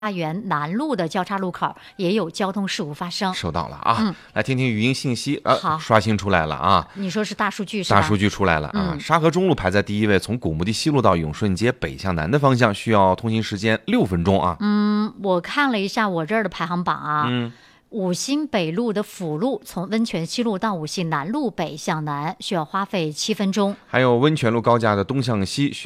园南路的交叉路口也有交通事故发生。 收到了啊，来听听语音信息好， 刷新出来了啊。 你说是大数据是吧？ 大数据出来了啊，沙河中路排在第一位，从古墓地西路到永顺街北向南的方向需要通行时间6分钟啊。 我看了一下我这儿的排行榜啊，五星北路的辅路从温泉西路到五星南路北向南需要花费7分钟， 还有温泉路高架的东向西